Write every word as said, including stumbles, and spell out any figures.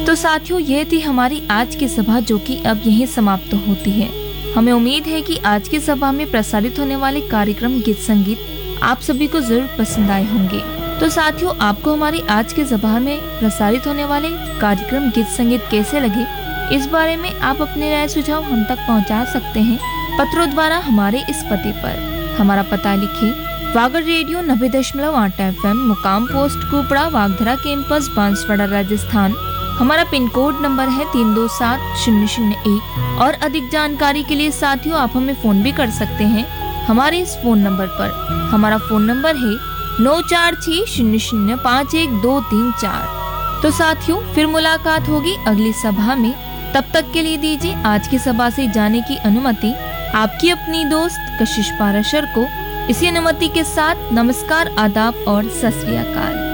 तो साथियों, ये थी हमारी आज की सभा, जो कि अब यहीं समाप्त होती है। हमें उम्मीद है कि आज की सभा में प्रसारित होने वाले कार्यक्रम गीत संगीत आप सभी को जरूर पसंद आए होंगे। तो साथियों, आपको हमारी आज की सभा में प्रसारित होने वाले कार्यक्रम गीत संगीत कैसे लगे, इस बारे में आप अपने राय सुझाव हम तक पहुंचा सकते हैं पत्रों द्वारा हमारे इस पते पर। हमारा पता लिखिए, वागड़ रेडियो नब्बे दशमलव आठ एफ एम, मुकाम पोस्ट कुपड़ा, वागधरा कैंपस, बांसवाड़ा, राजस्थान। हमारा पिन कोड नंबर है तीन दो सात शून्य शून्य एक। और अधिक जानकारी के लिए साथियों, आप हमें फोन भी कर सकते हैं हमारे इस फोन नंबर पर। हमारा फोन नंबर है नौ चार छह शून्य शून्य पाँच एक दो तीन चार। तो साथियों, फिर मुलाकात होगी अगली सभा में। तब तक के लिए दीजिए आज की सभा से जाने की अनुमति आपकी अपनी दोस्त कशिश पाराशर को। इसी अनुमति के साथ नमस्कार, आदाब और सत श्री अकाल।